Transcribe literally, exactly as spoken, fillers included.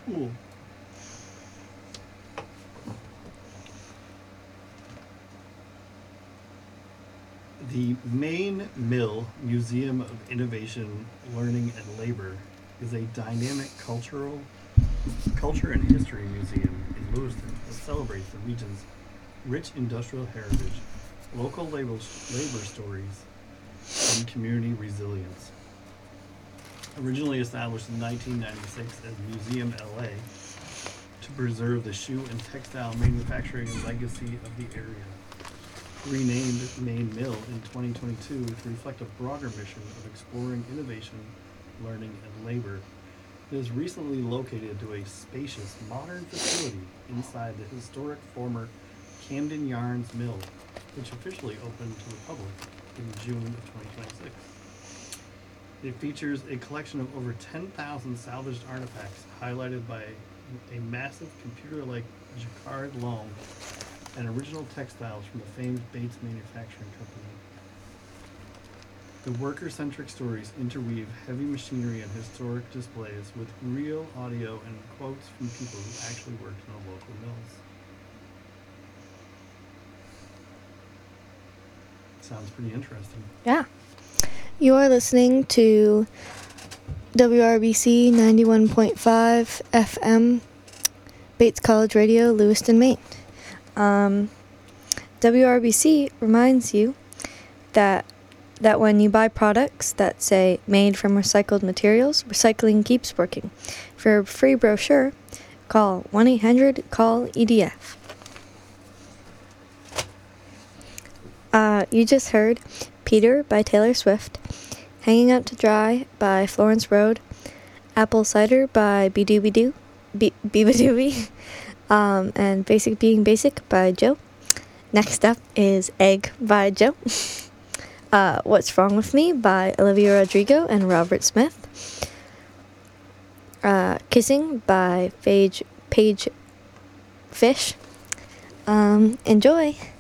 Cool. The Maine Mill Museum of Innovation, Learning, and Labor is a dynamic cultural culture and history museum in Lewiston that celebrates the region's rich industrial heritage, local labor, labor stories, and community resilience. Originally established in nineteen ninety-six as Museum L A to preserve the shoe and textile manufacturing legacy of the area. Renamed Maine Mill in twenty twenty-two to reflect a broader mission of exploring innovation, learning, and labor. It is recently located to a spacious, modern facility inside the historic former Camden Yarns Mill, which officially opened to the public in June of twenty twenty-six. It features a collection of over ten thousand salvaged artifacts highlighted by a massive computer-like jacquard loom and original textiles from the famed Bates Manufacturing Company. The worker-centric stories interweave heavy machinery and historic displays with real audio and quotes from people who actually worked in the local mills. Sounds pretty interesting. Yeah. You are listening to W R B C ninety-one point five F M, Bates College Radio, Lewiston, Maine. Um, W R B C reminds you that that when you buy products that say made from recycled materials, recycling keeps working. For a free brochure, call one eight hundred call E D F. Uh, you just heard Peter by Taylor Swift, Hanging Out to Dry by Florence Road, Apple Cider by Be Doobie Doo, Be Doobie, um, and Basic Being Basic by Joe. Next up is Egg by Joe. uh, What's Wrong With Me by Olivia Rodrigo and Robert Smith. Uh, Kissing by Paige, Paige Fish. Um, enjoy!